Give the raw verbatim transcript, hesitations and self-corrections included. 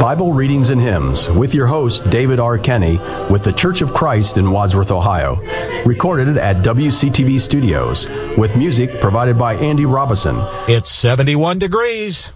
Bible Readings and Hymns with your host, David R. Kenny, with the Church of Christ in Wadsworth, Ohio. Recorded at W C T V Studios, with music provided by Andy Robison. It's seventy-one degrees.